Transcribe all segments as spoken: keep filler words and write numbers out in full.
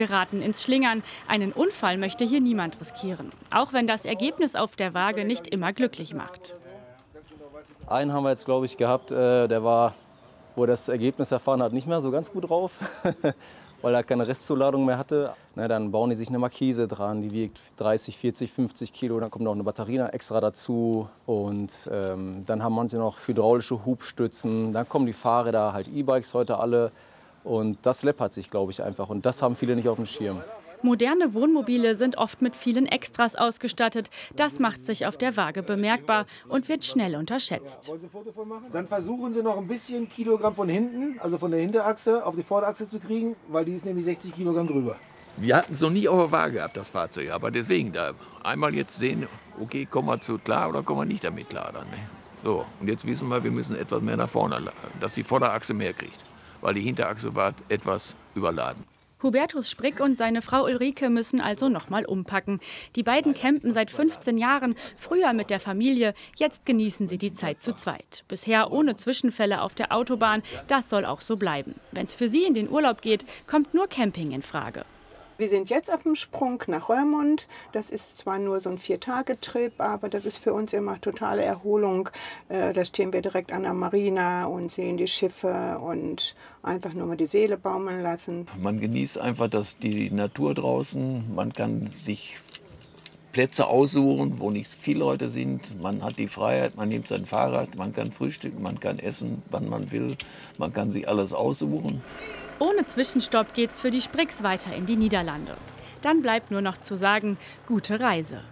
Geraten ins Schlingern. Einen Unfall möchte hier niemand riskieren. Auch wenn das Ergebnis auf der Waage nicht immer glücklich macht. Einen haben wir jetzt, glaube ich, gehabt, äh, der war, wo er das Ergebnis erfahren hat, nicht mehr so ganz gut drauf, weil er keine Restzuladung mehr hatte. Na, dann bauen die sich eine Markise dran, die wiegt dreißig, vierzig, fünfzig Kilo. Dann kommt noch eine Batterie extra dazu. Und ähm, dann haben manche noch hydraulische Hubstützen. Dann kommen die Fahrräder, halt E-Bikes heute alle. Und das läppert sich, glaube ich, einfach. Und das haben viele nicht auf dem Schirm. Moderne Wohnmobile sind oft mit vielen Extras ausgestattet. Das macht sich auf der Waage bemerkbar und wird schnell unterschätzt. Wollen Sie ein Foto von machen? Dann versuchen Sie noch ein bisschen Kilogramm von hinten, also von der Hinterachse, auf die Vorderachse zu kriegen, weil die ist nämlich sechzig Kilogramm drüber. Wir hatten es noch nie auf der Waage gehabt, das Fahrzeug. Aber deswegen, da einmal jetzt sehen, okay, kommen wir zu klar oder kommen wir nicht damit klar. Dann, ne? So, und jetzt wissen wir, wir müssen etwas mehr nach vorne, dass die Vorderachse mehr kriegt. Weil die Hinterachse war etwas überladen. Hubertus Sprick und seine Frau Ulrike müssen also noch mal umpacken. Die beiden campen seit fünfzehn Jahren, früher mit der Familie, jetzt genießen sie die Zeit zu zweit. Bisher ohne Zwischenfälle auf der Autobahn, das soll auch so bleiben. Wenn es für sie in den Urlaub geht, kommt nur Camping in Frage. Wir sind jetzt auf dem Sprung nach Roermond. Das ist zwar nur so ein Vier-Tage-Trip, aber das ist für uns immer totale Erholung. Da stehen wir direkt an der Marina und sehen die Schiffe und einfach nur mal die Seele baumeln lassen. Man genießt einfach das, die Natur draußen. Man kann sich Plätze aussuchen, wo nicht viele Leute sind. Man hat die Freiheit, man nimmt sein Fahrrad, man kann frühstücken, man kann essen, wann man will. Man kann sich alles aussuchen. Ohne Zwischenstopp geht's für die Spricks weiter in die Niederlande. Dann bleibt nur noch zu sagen, gute Reise.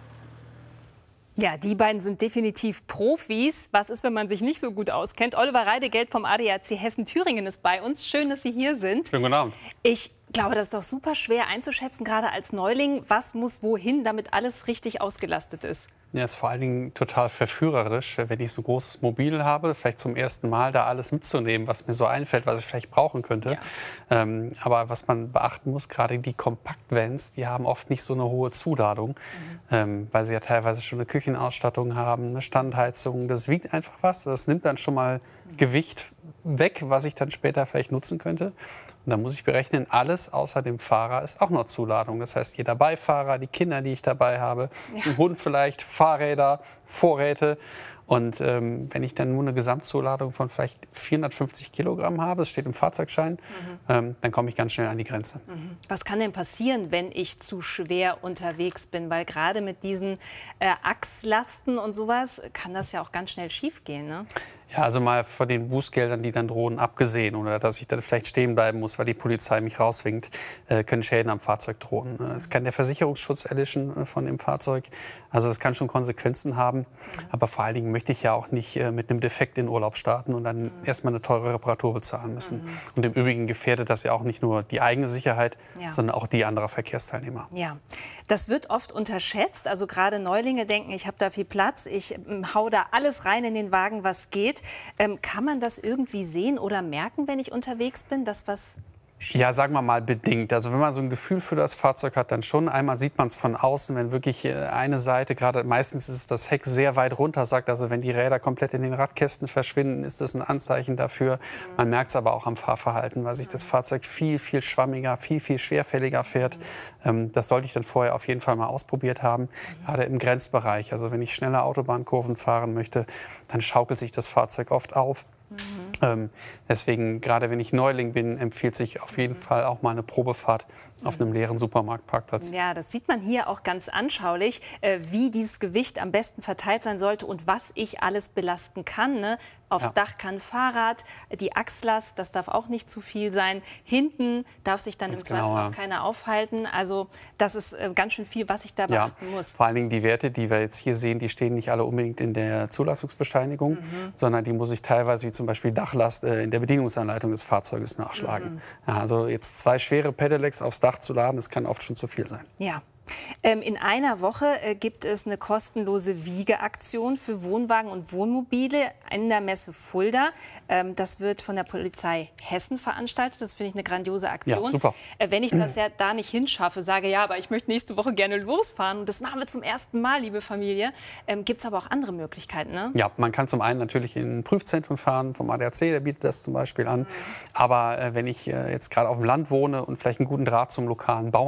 Ja, die beiden sind definitiv Profis. Was ist, wenn man sich nicht so gut auskennt? Oliver Reidegeld vom A D A C Hessen-Thüringen ist bei uns. Schön, dass Sie hier sind. Schönen guten Abend. Ich glaube, das ist doch super schwer einzuschätzen, gerade als Neuling. Was muss wohin, damit alles richtig ausgelastet ist? Ja, ist vor allen Dingen total verführerisch, wenn ich so ein großes Mobil habe, vielleicht zum ersten Mal da alles mitzunehmen, was mir so einfällt, was ich vielleicht brauchen könnte. Ja. Ähm, aber was man beachten muss, gerade die Kompaktvans, die haben oft nicht so eine hohe Zuladung, mhm. ähm, weil sie ja teilweise schon eine Küchenausstattung haben, eine Standheizung. Das wiegt einfach was, das nimmt dann schon mal mhm. Gewicht weg, was ich dann später vielleicht nutzen könnte. Und dann muss ich berechnen, alles außer dem Fahrer ist auch noch Zuladung. Das heißt, jeder Beifahrer, die Kinder, die ich dabei habe, ja. ein Hund vielleicht, Fahrräder, Vorräte. Und ähm, wenn ich dann nur eine Gesamtzuladung von vielleicht vierhundertfünfzig Kilogramm habe, das steht im Fahrzeugschein, mhm. ähm, dann komme ich ganz schnell an die Grenze. Mhm. Was kann denn passieren, wenn ich zu schwer unterwegs bin? Weil gerade mit diesen äh, Achslasten und sowas kann das ja auch ganz schnell schief gehen, ne? Ja, also mal von den Bußgeldern, die dann drohen, abgesehen oder dass ich dann vielleicht stehen bleiben muss, weil die Polizei mich rauswinkt, äh, können Schäden am Fahrzeug drohen. Es kann der Versicherungsschutz erlischen von dem Fahrzeug. Also das kann schon Konsequenzen haben. Aber vor allen Dingen möchte ich ja auch nicht äh, mit einem Defekt in Urlaub starten und dann mhm. erstmal eine teure Reparatur bezahlen müssen. Mhm. Und im Übrigen gefährdet das ja auch nicht nur die eigene Sicherheit, ja. sondern auch die anderer Verkehrsteilnehmer. Ja, das wird oft unterschätzt. Also gerade Neulinge denken, ich habe da viel Platz, ich ähm, hau da alles rein in den Wagen, was geht. Ähm, kann man das irgendwie sehen oder merken, wenn ich unterwegs bin, dass was Ja, sagen wir mal bedingt. Also wenn man so ein Gefühl für das Fahrzeug hat, dann schon. Einmal sieht man es von außen, wenn wirklich eine Seite, gerade meistens ist das Heck sehr weit runter sagt. Also wenn die Räder komplett in den Radkästen verschwinden, ist das ein Anzeichen dafür. Man merkt es aber auch am Fahrverhalten, weil sich das Fahrzeug viel, viel schwammiger, viel, viel schwerfälliger fährt. Ähm, das sollte ich dann vorher auf jeden Fall mal ausprobiert haben. Gerade im Grenzbereich. Also wenn ich schnelle Autobahnkurven fahren möchte, dann schaukelt sich das Fahrzeug oft auf. Mhm. Ähm, deswegen, gerade wenn ich Neuling bin, empfiehlt sich auf jeden mhm. Fall auch mal eine Probefahrt auf einem leeren Supermarktparkplatz. Ja, das sieht man hier auch ganz anschaulich, äh, wie dieses Gewicht am besten verteilt sein sollte und was ich alles belasten kann. Ne? Aufs ja. Dach kann Fahrrad, die Achslast, das darf auch nicht zu viel sein. Hinten darf sich dann ganz im Zweifel genau, ja. auch keiner aufhalten. Also das ist äh, ganz schön viel, was ich da ja. beachten muss. Vor allen Dingen die Werte, die wir jetzt hier sehen, die stehen nicht alle unbedingt in der Zulassungsbescheinigung, mhm. sondern die muss ich teilweise, wie zum Beispiel Dachlast, äh, in der Bedienungsanleitung des Fahrzeuges nachschlagen. Mhm. Ja, also jetzt zwei schwere Pedelecs aufs Dach zu laden, das kann oft schon zu viel sein. Ja. Ähm, in einer Woche äh, gibt es eine kostenlose Wiegeaktion für Wohnwagen und Wohnmobile in der Messe Fulda. Ähm, das wird von der Polizei Hessen veranstaltet. Das finde ich eine grandiose Aktion. Ja, super. Äh, wenn ich das ja da nicht hinschaffe, sage, ja, aber ich möchte nächste Woche gerne losfahren. Und das machen wir zum ersten Mal, liebe Familie. Ähm, gibt es aber auch andere Möglichkeiten, ne? Ja, man kann zum einen natürlich in Prüfzentren fahren, vom A D A C, der bietet das zum Beispiel an. Mhm. Aber äh, wenn ich äh, jetzt gerade auf dem Land wohne und vielleicht einen guten Draht zum lokalen Bauern